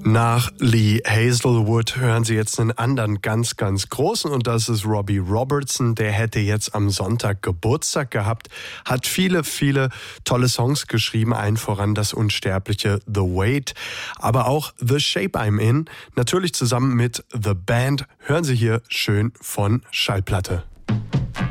Nach Lee Hazelwood hören Sie jetzt einen anderen ganz, ganz großen und das ist Robbie Robertson. Der hätte jetzt am Sonntag Geburtstag gehabt, hat viele, viele tolle Songs geschrieben, allen voran das unsterbliche The Wait, aber auch The Shape I'm In, natürlich zusammen mit The Band. Hören Sie hier schön von Schallplatte.